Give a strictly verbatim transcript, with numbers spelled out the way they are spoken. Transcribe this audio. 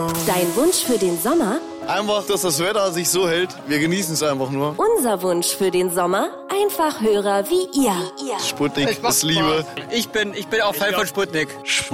Dein Wunsch für den Sommer? Einfach, dass das Wetter sich so hält. Wir genießen es einfach nur. Unser Wunsch für den Sommer? Einfach Hörer wie ihr. Sputnik ist Liebe. Ich bin, ich bin auch Fan von Sputnik.